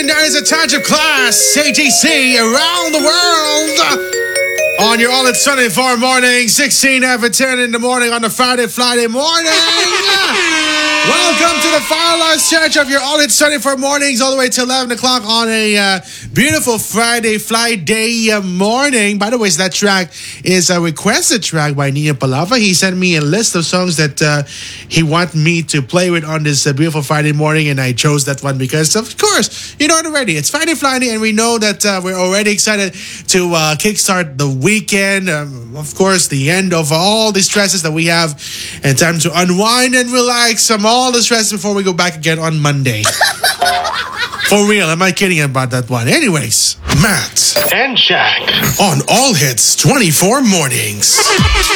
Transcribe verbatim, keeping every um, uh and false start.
and that is a touch of class. A T C around the world. On your All It's twenty-four morning, sixteen after ten in the morning on a Friday, Friday morning. Welcome to the Firelight Stretch of your All It's twenty-four mornings all the way to eleven o'clock on a uh, beautiful Friday, Friday uh, morning. By the way, that track is a requested track by Nia Palava. He sent me a list of songs that uh, he wanted me to play with on this uh, beautiful Friday morning, and I chose that one because, of course, you know it already. It's Friday, Friday, and we know that uh, we're already excited to uh, kickstart the weekend. Um, of course, the end of all the stresses that we have, and time to unwind and relax from all the stress before we go back again on Monday. For real, am I kidding about that one? Anyways, Matt and Jack on All Hits twenty-four mornings.